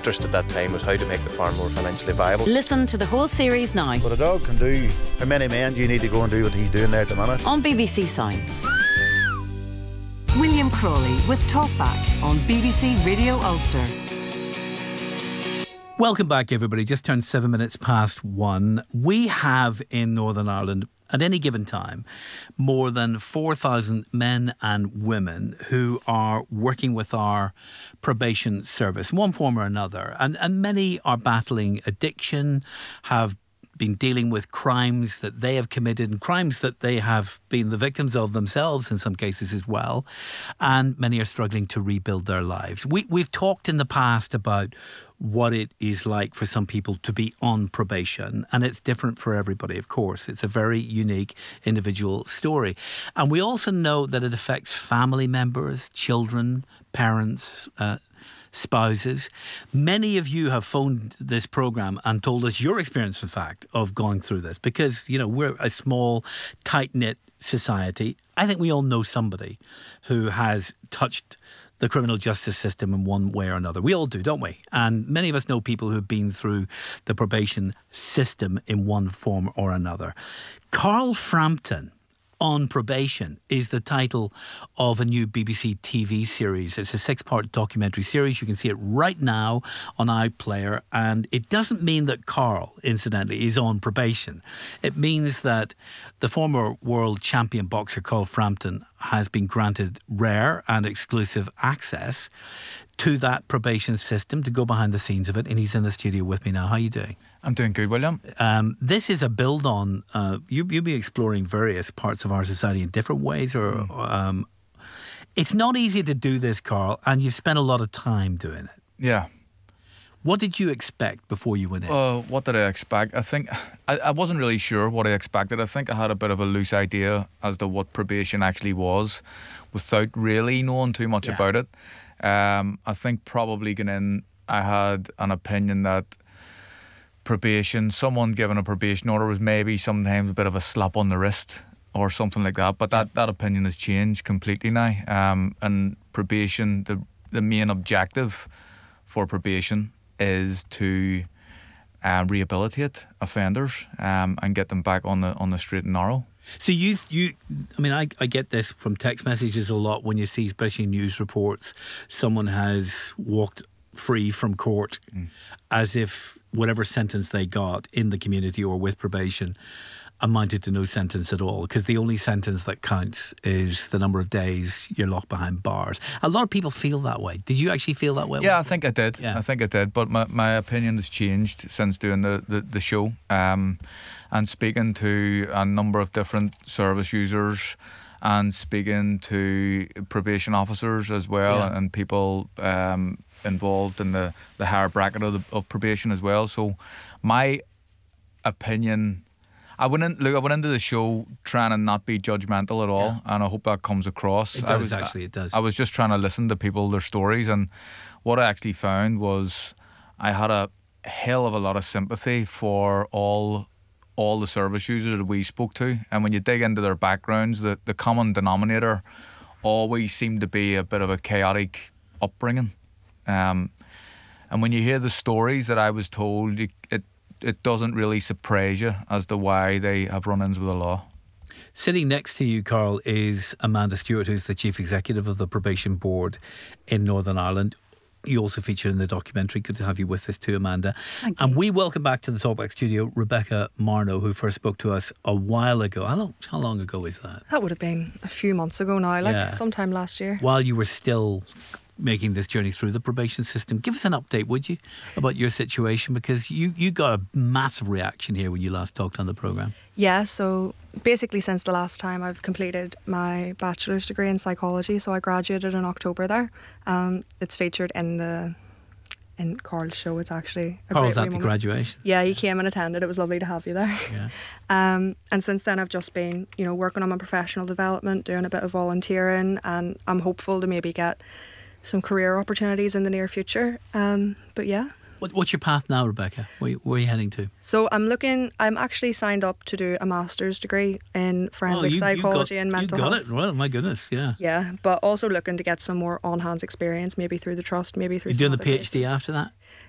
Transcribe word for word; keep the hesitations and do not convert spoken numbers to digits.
interest at that time was how to make the farm more financially viable. Listen to the whole series now. What a dog can do. How many men do you need to go and do what he's doing there at the minute? On B B C Sounds. William Crawley with Talkback on B B C Radio Ulster. Welcome back, everybody. Just turned seven minutes past one. We have in Northern Ireland, at any given time, more than four thousand men and women who are working with our probation service in one form or another. And, and many are battling addiction, have been dealing with crimes that they have committed and crimes that they have been the victims of themselves in some cases as well. And many are struggling to rebuild their lives. We, we've talked in the past about what it is like for some people to be on probation, and it's different for everybody, of course. It's a very unique individual story. And we also know that it affects family members, children, parents, uh, spouses. Many of you have phoned this programme and told us your experience, in fact, of going through this, because, you know, we're a small, tight-knit society. I think we all know somebody who has touched the criminal justice system in one way or another. We all do, don't we? And many of us know people who've been through the probation system in one form or another. Carl Frampton on Probation is the title of a new B B C T V series. It's a six-part documentary series. You can see it right now on iPlayer. And it doesn't mean that Carl, incidentally, is on probation. It means that the former world champion boxer Carl Frampton has been granted rare and exclusive access to that probation system to go behind the scenes of it. And he's in the studio with me now. How are you doing? I'm doing good, William. Um, this is a build on, uh, you, you'll be exploring various parts of our society in different ways. Or mm. um, it's not easy to do this, Carl, and you've spent a lot of time doing it. Yeah. What did you expect before you went in? Uh, what did I expect? I think I, I wasn't really sure what I expected. I think I had a bit of a loose idea as to what probation actually was without really knowing too much yeah. about it. Um, I think probably going in, I had an opinion that probation, someone given a probation order was maybe sometimes a bit of a slap on the wrist or something like that. But that, that opinion has changed completely now. Um, and probation, the the main objective for probation is to uh, rehabilitate offenders um, and get them back on the on the straight and narrow. So you, you, I mean, I, I get this from text messages a lot when you see, especially news reports, someone has walked free from court mm. as if whatever sentence they got in the community or with probation amounted to no sentence at all, because the only sentence that counts is the number of days you're locked behind bars. A lot of people feel that way. Did you actually feel that way? Yeah, I think I did. Yeah. I think I did. But my, my opinion has changed since doing the, the, the show. Um, and speaking to a number of different service users and speaking to probation officers as well, yeah. and people um, involved in the, the higher bracket of, the, of probation as well. So my opinion... I went in, look, I went into the show trying to not be judgmental at all, yeah. and I hope that comes across. It does, I was, actually, it does. I was just trying to listen to people, their stories, and what I actually found was I had a hell of a lot of sympathy for all all the service users that we spoke to, and when you dig into their backgrounds, the, the common denominator always seemed to be a bit of a chaotic upbringing. Um, and when you hear the stories that I was told, you, it it doesn't really surprise you as to why they have run-ins with the law. Sitting next to you, Carl, is Amanda Stewart, who's the Chief Executive of the Probation Board in Northern Ireland. You also featured in the documentary. Good to have you with us too, Amanda. Thank you. And we welcome back to the Talkback studio Rebecca Marno, who first spoke to us a while ago. How long, how long ago is that? That would have been a few months ago now, like Yeah. sometime last year. While you were still making this journey through the probation system, give us an update, would you, about your situation, because you, you got a massive reaction here when you last talked on the programme. Yeah, so basically since the last time I've completed my bachelor's degree in psychology, so I graduated in October there. Um, it's featured in the in Carl's show. It's actually a Carl's great at the moment. graduation. Yeah, he came and attended. It was lovely to have you there. Yeah. Um, and since then I've just been, you know, working on my professional development, doing a bit of volunteering, and I'm hopeful to maybe get some career opportunities in the near future. Um, but yeah. What, what's your path now, Rebecca? Where, where are you heading to? So I'm looking, I'm actually signed up to do a master's degree in forensic Oh, you- you psychology got- and mental You got health. it. Well, my goodness, yeah. Yeah, but also looking to get some more on-hands experience, maybe through the trust, maybe through You're some doing the other PhD places. after that?